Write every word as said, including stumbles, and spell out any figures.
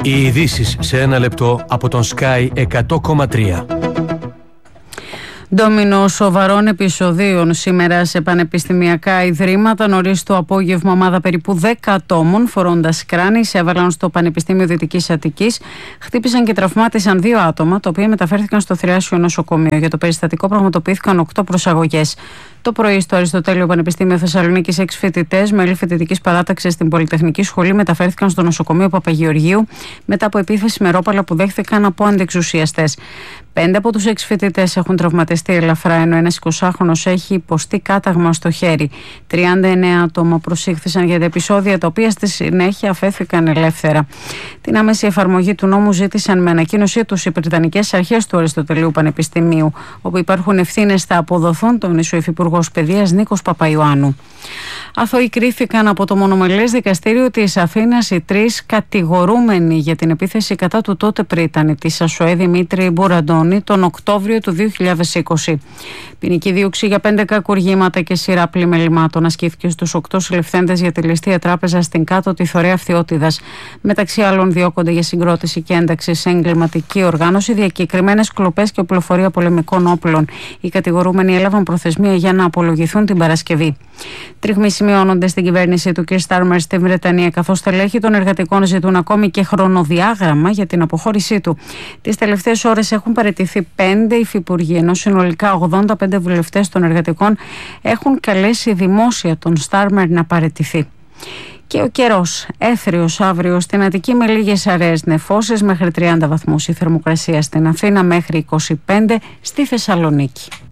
Οι ειδήσεις σε ένα λεπτό από τον Sky εκατό κόμμα τρία. Ντόμινο σοβαρών επεισοδίων σήμερα σε πανεπιστημιακά ιδρύματα. Νωρίς το απόγευμα, ομάδα περίπου δέκα ατόμων φορώντας κράνη έβαλαν στο Πανεπιστήμιο Δυτικής Αττικής. Χτύπησαν και τραυμάτισαν δύο άτομα, τα οποία μεταφέρθηκαν στο Θριάσιο Νοσοκομείο. Για το περιστατικό πραγματοποιήθηκαν οκτώ προσαγωγές. Το πρωί στο Αριστοτέλειο Πανεπιστήμιο Θεσσαλονίκης, έξι φοιτητές, μέλη φοιτητικής παράταξης στην Πολυτεχνική Σχολή, μεταφέρθηκαν στο νοσοκομείο Παπαγεωργίου μετά από επίθεση με ρόπαλα που δέχθηκαν από αντεξουσιαστές. Πέντε από τους έξι φοιτητές έχουν τραυματιστεί ελαφρά, ενώ ένας εικοσάχρονος έχει υποστεί κάταγμα στο χέρι. τριάντα εννέα άτομα προσήχθησαν για τα επεισόδια, τα οποία στη συνέχεια αφέθηκαν ελεύθερα. Την άμεση εφαρμογή του νόμου ζήτησαν με ανακοίνωσή τους οι Βρετανικές Αρχές του Αριστοτελείου Πανεπιστημίου, όπου υπάρχουν ευθύνες θα αποδοθούν, τόνισε ο Υφυπουργός Παιδείας Νίκος Παπαϊωάννου. Αθώοι κρίθηκαν από το μονομελές δικαστήριο της Αθήνας οι τρεις κατηγορούμενοι για την επίθεση κατά του τότε πρίτανη της ΑΣΟΕ Δημήτρη Μπουραντώνη τον Οκτώβριο του δύο χιλιάδες είκοσι. Ποινική δίωξη για πέντε κακουργήματα και σειρά πλημελημάτων ασκήθηκε στους οκτώ συλληφθέντες για τη ληστεία τράπεζα στην Κάτω τη Θωρέα Φθιώτιδας. Μεταξύ άλλων, διώκονται για συγκρότηση και ένταξη σε εγκληματική οργάνωση, διακεκριμένες κλοπές και οπλοφορία πολεμικών όπλων. Οι κατηγορούμενοι έλαβαν προθεσμία για να απολογηθούν την Παρασκευή. Τριγμοί σημειώνονται στην κυβέρνηση του κ. Στάρμερ στη Βρετανία, καθώς στελέχη των εργατικών ζητούν ακόμη και χρονοδιάγραμμα για την αποχώρησή του. Τις τελευταίες ώρες έχουν παραιτηθεί πέντε υφυπουργοί, ενώ συνολικά ογδόντα πέντε βουλευτές των εργατικών έχουν καλέσει δημόσια τον Στάρμερ να παραιτηθεί. Και ο καιρός, έθριος αύριο στην Αττική με λίγες αραιές νεφώσεις μέχρι τριάντα βαθμούς η θερμοκρασία, στην Αθήνα μέχρι είκοσι πέντε, στη Θεσσαλονίκη.